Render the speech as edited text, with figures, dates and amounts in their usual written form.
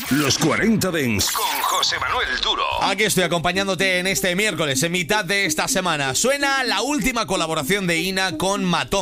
Los 40 Dents con José Manuel Duro. Aquí estoy acompañándote en este miércoles, en mitad de esta semana. Suena la última colaboración de Ina con Matón.